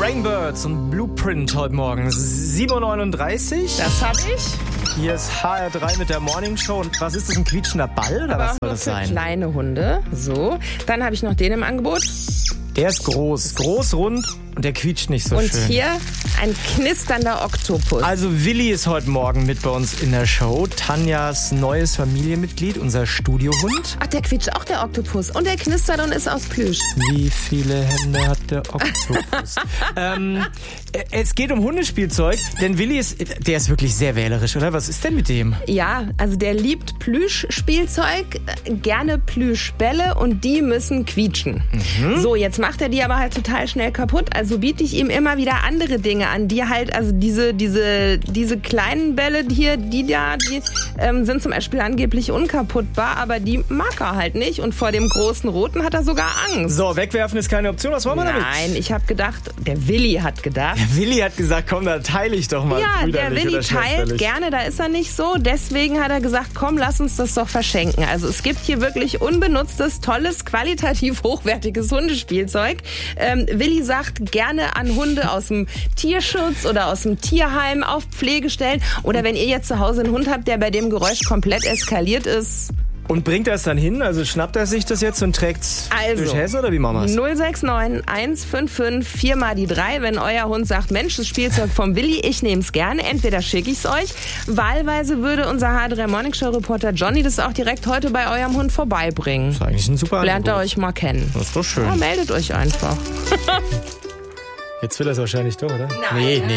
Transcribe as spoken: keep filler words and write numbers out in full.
Flying Birds und Blueprint heute Morgen. sieben Uhr neununddreißig. Das hab ich. Hier ist H R drei mit der Morning Show. Und was ist das, ein quietschender Ball oder Aber was auch soll nur das für sein? kleine Hunde. So. Dann habe ich noch den im Angebot. Der ist groß, groß, rund und der quietscht nicht so Und schön. hier ein knisternder Oktopus. Also Willi ist heute Morgen mit bei uns in der Show. Tanjas neues Familienmitglied, unser Studiohund. Ach, der quietscht auch, der Oktopus. Und der knistert und ist aus Plüsch. Wie viele Hände hat der Oktopus? ähm, es geht um Hundespielzeug, denn Willi ist, der ist wirklich sehr wählerisch, oder? Was ist denn mit dem? Ja, also der liebt Plüschspielzeug, äh, gerne Plüschbälle und die müssen quietschen. Mhm. So, jetzt macht er die aber halt total schnell kaputt. Also biete ich ihm immer wieder andere Dinge an, die halt, also diese, diese, diese kleinen Bälle hier, die da, die ähm, sind zum Beispiel angeblich unkaputtbar, aber die mag er halt nicht. Und vor dem großen Roten hat er sogar Angst. So, wegwerfen ist keine Option. Was wollen wir damit? Nein, ich habe gedacht, der Willi hat gedacht. Der Willi hat gesagt, komm, da teile ich doch mal. Ja, der brüderlich Willi oder teilt schwesterlich. gerne, da ist er nicht so. Deswegen hat er gesagt, komm, lass uns das doch verschenken. Also es gibt hier wirklich unbenutztes, tolles, qualitativ hochwertiges Hundespielzeug. Ähm, Willi sagt gerne an Hunde aus dem Tierschutz oder aus dem Tierheim auf Pflegestellen. Oder wenn ihr jetzt zu Hause einen Hund habt, der bei dem Geräusch komplett eskaliert ist. Und bringt er es dann hin? Also schnappt er sich das jetzt und trägt es Also, durch Hesse oder wie machen wir es? null sechs neun eins fünf fünf vier mal die drei, wenn euer Hund sagt, Mensch, das Spielzeug vom Willi, ich nehme es gerne. Entweder schicke ich es euch. Wahlweise würde unser H drei Morning Show Reporter Johnny das auch direkt heute bei eurem Hund vorbeibringen. Das ist eigentlich ein super Lernt ihr Angebot. euch mal kennen. Das ist doch schön. Ja, meldet euch einfach. Jetzt will er es wahrscheinlich doch, oder? Nein. Nee, nee.